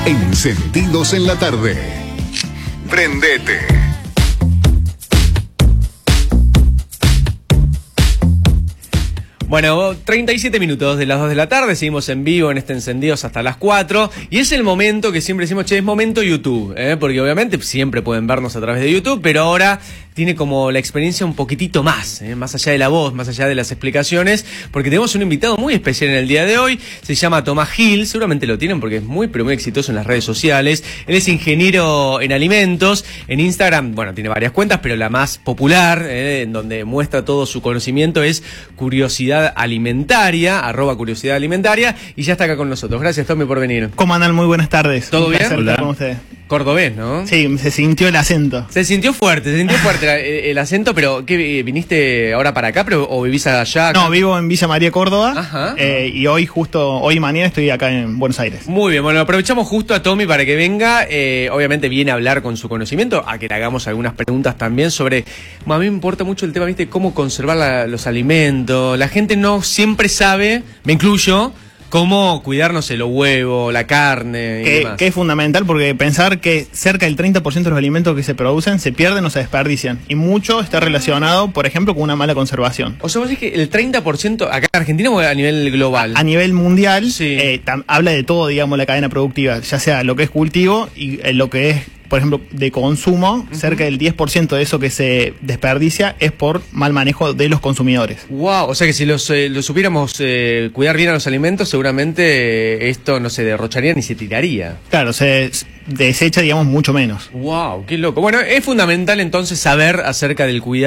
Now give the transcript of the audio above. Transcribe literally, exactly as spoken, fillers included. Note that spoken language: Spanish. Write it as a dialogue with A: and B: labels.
A: Encendidos en la tarde. Prendete.
B: Bueno, treinta y siete minutos de las dos de la tarde, seguimos en vivo en este Encendidos hasta las cuatro, y es el momento que siempre decimos, che, es momento YouTube, ¿eh? Porque obviamente siempre pueden vernos a través de YouTube, pero ahora tiene como la experiencia un poquitito más, ¿eh? Más allá de la voz, más allá de las explicaciones, porque tenemos un invitado muy especial en el día de hoy, se llama Tomás Gil, seguramente lo tienen porque es muy, pero muy exitoso en las redes sociales. Él es ingeniero en alimentos, en Instagram, bueno, tiene varias cuentas, pero la más popular, ¿eh? En donde muestra todo su conocimiento, es Curiosidad Alimentaria, arroba Curiosidad Alimentaria, y ya está acá con nosotros. Gracias, Tommy, por venir.
C: ¿Cómo andan? Muy buenas tardes.
B: ¿Todo
C: Un
B: bien?
C: placer estar con ustedes.
B: Cordobés, ¿no?
C: Sí, se sintió el acento.
B: Se sintió fuerte, se sintió fuerte el, el acento, pero ¿qué, viniste ahora para acá pero, o vivís allá? Acá?
C: No, vivo en Villa María, Córdoba.
B: Ajá.
C: Eh, y hoy, justo, hoy y mañana estoy acá en Buenos Aires.
B: Muy bien, bueno, aprovechamos justo a Tommy para que venga. Eh, obviamente viene a hablar con su conocimiento, a que le hagamos algunas preguntas también sobre... Bueno, a mí me importa mucho el tema, ¿viste? Cómo conservar la, los alimentos. La gente no siempre sabe, me incluyo, cómo cuidar, no sé, los huevos, la carne y
C: Que,
B: demás.
C: que es fundamental porque pensar que cerca del treinta por ciento de los alimentos que se producen se pierden o se desperdician. Y mucho está relacionado, por ejemplo, con una mala conservación.
B: O sea, vos decís que el treinta por ciento acá en Argentina o a nivel global.
C: A, a nivel mundial,
B: Sí.
C: eh, tam, habla de todo, digamos, la cadena productiva, ya sea lo que es cultivo y eh, lo que es, por ejemplo, de consumo. Uh-huh. Cerca del diez por ciento de eso que se desperdicia es por mal manejo de los consumidores.
B: Wow, o sea que si los, eh, los supiéramos eh, cuidar bien a los alimentos, seguramente eh, esto no se derrocharía ni se tiraría.
C: Claro, se desecha, digamos, mucho menos.
B: Wow, qué loco. Bueno, es fundamental entonces saber acerca del cuidado